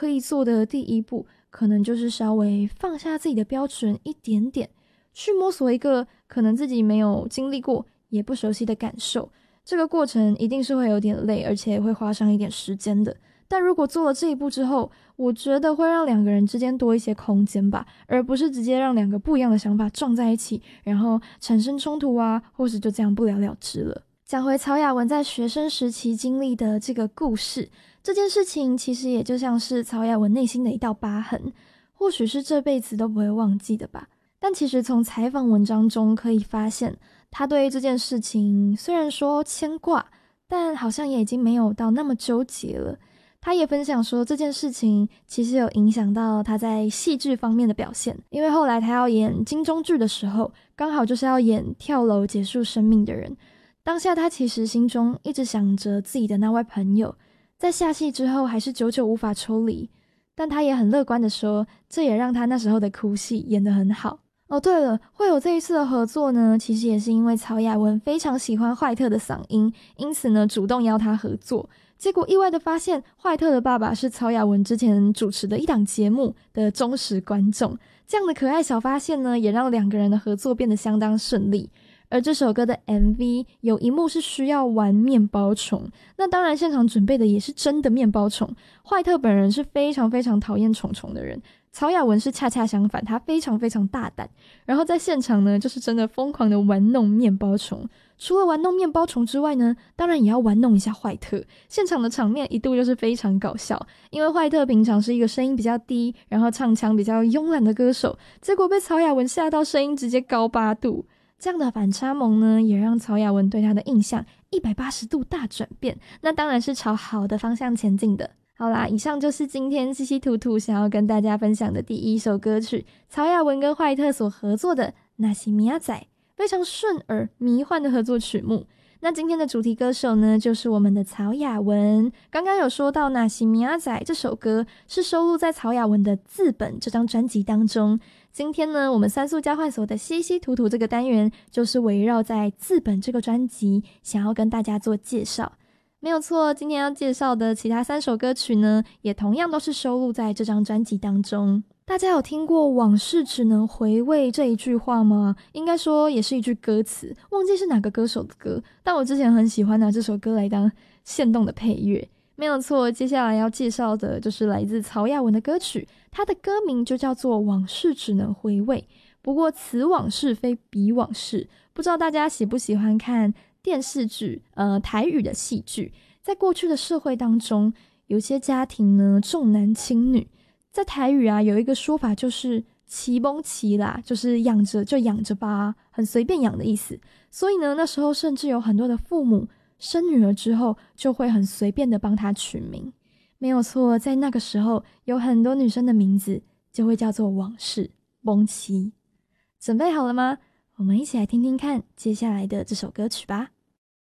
可以做的第一步，可能就是稍微放下自己的标准一点点，去摸索一个可能自己没有经历过也不熟悉的感受。这个过程一定是会有点累，而且会花上一点时间的。但如果做了这一步之后，我觉得会让两个人之间多一些空间吧，而不是直接让两个不一样的想法撞在一起，然后产生冲突啊，或是就这样不了了之了。讲回曹雅文在学生时期经历的这个故事，这件事情其实也就像是曹雅文内心的一道疤痕，或许是这辈子都不会忘记的吧。但其实从采访文章中可以发现，他对这件事情虽然说牵挂，但好像也已经没有到那么纠结了。他也分享说，这件事情其实有影响到他在戏剧方面的表现，因为后来他要演金钟剧的时候，刚好就是要演跳楼结束生命的人。当下他其实心中一直想着自己的那位朋友，在下戏之后还是久久无法抽离，但他也很乐观的说，这也让他那时候的哭戏演得很好。哦，对了，会有这一次的合作呢，其实也是因为曹雅文非常喜欢坏特的嗓音，因此呢主动邀他合作。结果意外的发现，坏特的爸爸是曹雅文之前主持的一档节目的忠实观众。这样的可爱小发现呢，也让两个人的合作变得相当顺利。而这首歌的 MV 有一幕是需要玩面包虫，那当然现场准备的也是真的面包虫。坏特本人是非常非常讨厌虫虫的人，曹雅文是恰恰相反，他非常非常大胆，然后在现场呢就是真的疯狂的玩弄面包虫。除了玩弄面包虫之外呢，当然也要玩弄一下坏特。现场的场面一度就是非常搞笑，因为坏特平常是一个声音比较低，然后唱腔比较慵懒的歌手，结果被曹雅文吓到声音直接高8度。这样的反差萌呢，也让曹雅文对他的印象180度大转变，那当然是朝好的方向前进的。好啦，以上就是今天稀稀土土想要跟大家分享的第一首歌曲，曹雅文跟坏特所合作的《那西米亚仔》，非常顺耳迷幻的合作曲目。那今天的主题歌手呢，就是我们的曹雅文。刚刚有说到《那西米亚仔》这首歌是收录在曹雅文的《自本》这张专辑当中。今天呢，我们三速交换所的稀稀土土这个单元，就是围绕在《自本》这个专辑，想要跟大家做介绍。没有错，今天要介绍的其他3首歌曲呢，也同样都是收录在这张专辑当中。大家有听过往事只能回味这一句话吗？应该说也是一句歌词，忘记是哪个歌手的歌，但我之前很喜欢拿这首歌来当限动的配乐。没有错，接下来要介绍的就是来自曹雅文的歌曲，它的歌名就叫做往事只能回味。不过此往事非彼往事，不知道大家喜不喜欢看电视剧台语的戏剧。在过去的社会当中，有些家庭呢重男轻女，在台语啊有一个说法就是骑崩骑啦，就是养着就养着吧，很随便养的意思。所以呢那时候甚至有很多的父母生女儿之后就会很随便的帮她取名。没有错，在那个时候有很多女生的名字就会叫做往事崩骑。准备好了吗？我们一起来听听看接下来的这首歌曲吧。